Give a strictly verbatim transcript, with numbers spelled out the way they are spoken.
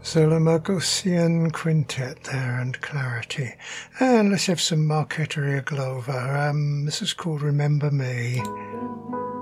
Zolomagosian Quintet there, and Clarity. And let's have some Marketeria Glover. Um, this is called Remember Me.